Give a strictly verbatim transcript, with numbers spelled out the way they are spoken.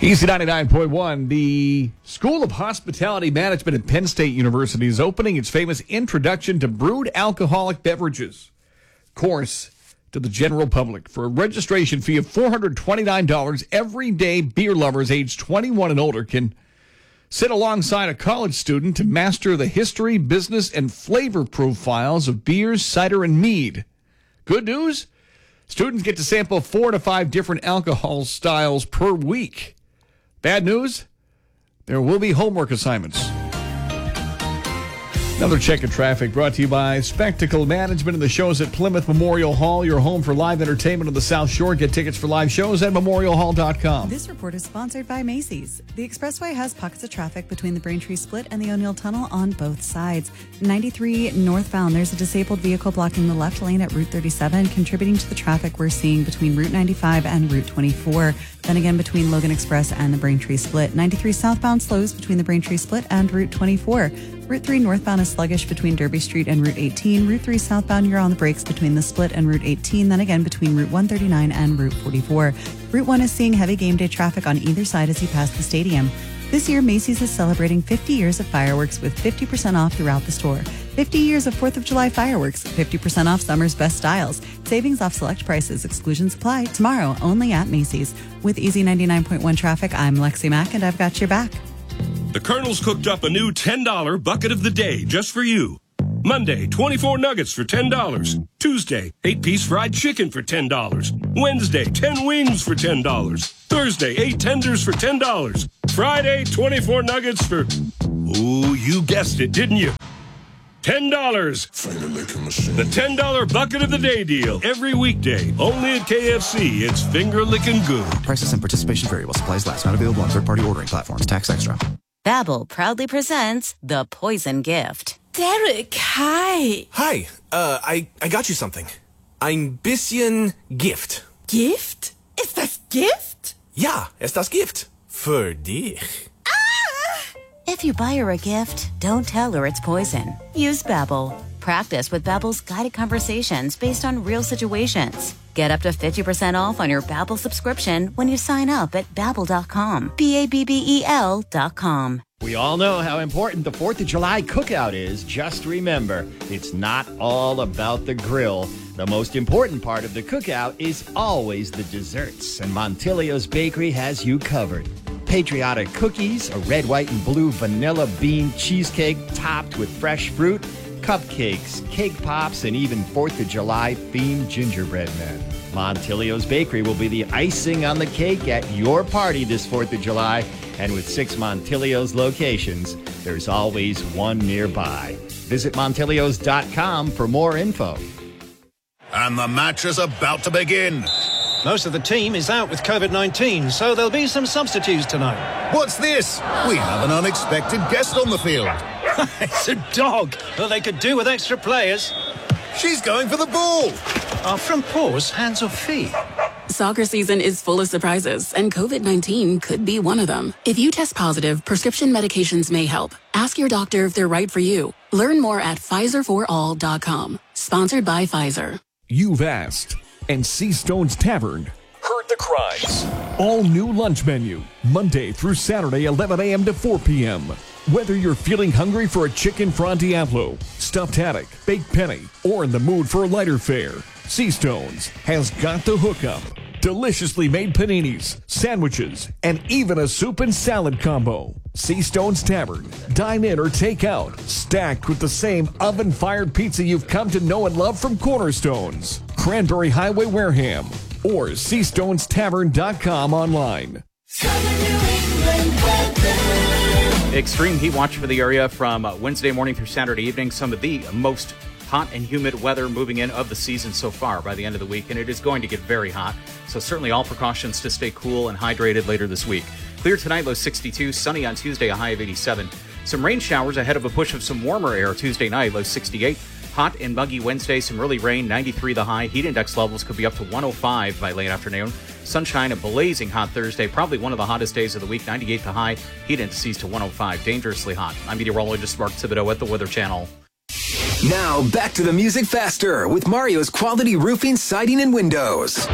Easy ninety-nine point one, the School of Hospitality Management at Penn State University is opening its famous Introduction to Brewed Alcoholic Beverages course to the general public. For a registration fee of four hundred twenty-nine dollars, everyday beer lovers aged twenty-one and older can sit alongside a college student to master the history, business, and flavor profiles of beers, cider, and mead. Good news? Students get to sample four to five different alcohol styles per week. Bad news? There will be homework assignments. Another check of traffic brought to you by Spectacle Management and the shows at Plymouth Memorial Hall, your home for live entertainment on the South Shore. Get tickets for live shows at memorial hall dot com. This report is sponsored by Macy's. The expressway has pockets of traffic between the Braintree Split and the O'Neill Tunnel on both sides. ninety-three northbound, there's a disabled vehicle blocking the left lane at Route thirty-seven, contributing to the traffic we're seeing between Route ninety-five and Route twenty-four. Then again between Logan Express and the Braintree Split. ninety-three southbound slows between the Braintree Split and Route twenty-four. Route three northbound is sluggish between Derby Street and Route eighteen. Route three southbound, you're on the brakes between the Split and Route eighteen. Then again between Route one thirty-nine and Route forty-four. Route one is seeing heavy game day traffic on either side as you pass the stadium. This year, Macy's is celebrating fifty years of fireworks with fifty percent off throughout the store. fifty years of fourth of July fireworks, fifty percent off summer's best styles. Savings off select prices. Exclusions apply. Tomorrow, only at Macy's. With Easy ninety-nine point one traffic, I'm Lexi Mack, and I've got your back. The Colonel's cooked up a new ten dollar bucket of the day just for you. Monday, twenty-four nuggets for ten dollars. Tuesday, eight-piece fried chicken for ten dollars. Wednesday, ten wings for ten dollars. Thursday, eight tenders for ten dollars. Friday, twenty-four nuggets for... Ooh, you guessed it, didn't you? ten dollars. The ten dollar bucket of the day deal. Every weekday. Only at K F C. It's finger-licking good. Prices and participation vary while supplies last. Not available on third-party ordering platforms. Tax extra. Babbel proudly presents The Poison Gift. Derek, hi. Hi. Uh, I, I got you something. Ein bisschen Gift. Gift? Ist das Gift? Ja, ist das Gift. Für dich. If you buy her a gift, don't tell her it's poison. Use Babbel. Practice with Babbel's guided conversations based on real situations. Get up to fifty percent off on your Babbel subscription when you sign up at babbel dot com. B A B B E L dot com. We all know how important the fourth of July cookout is. Just remember, it's not all about the grill. The most important part of the cookout is always the desserts, and Montilio's Bakery has you covered. Patriotic cookies, a red, white, and blue vanilla bean cheesecake topped with fresh fruit, cupcakes, cake pops, and even fourth of July themed gingerbread men. Montilio's Bakery will be the icing on the cake at your party this fourth of July. And with six Montilios locations, there's always one nearby. Visit Montilios dot com for more info. And the match is about to begin. Most of the team is out with COVID nineteen, so there'll be some substitutes tonight. What's this? We have an unexpected guest on the field. It's a dog. Well, they could do with extra players. She's going for the ball. Are front paws hands or feet? Soccer season is full of surprises, and COVID nineteen could be one of them. If you test positive, prescription medications may help. Ask your doctor if they're right for you. Learn more at Pfizer for all dot com. Sponsored by Pfizer. You've asked, and Seastone's Tavern heard the cries. All new lunch menu, Monday through Saturday, eleven a.m. to four p.m. Whether you're feeling hungry for a chicken Fra Diablo, stuffed haddock, baked penny, or in the mood for a lighter fare, Seastone's has got the hookup. Deliciously made paninis, sandwiches, and even a soup and salad combo. Seastone's Tavern. Dine in or take out. Stacked with the same oven-fired pizza you've come to know and love from Cornerstones. Cranberry Highway, Wareham. Or sea stones tavern dot com online. Extreme heat watch for the area from Wednesday morning through Saturday evening. Some of the most hot and humid weather moving in of the season so far by the end of the week, and it is going to get very hot. So certainly all precautions to stay cool and hydrated later this week. Clear tonight, low sixty-two. Sunny on Tuesday, a high of eighty-seven. Some rain showers ahead of a push of some warmer air Tuesday night, low sixty-eight. Hot and muggy Wednesday, some early rain, ninety-three the high. Heat index levels could be up to one oh five by late afternoon. Sunshine, a blazing hot Thursday, probably one of the hottest days of the week, ninety-eight the high. Heat indices to one oh five, dangerously hot. I'm meteorologist Mark Thibodeau at the Weather Channel. Now, back to the music faster with Mario's Quality Roofing, Siding, and Windows.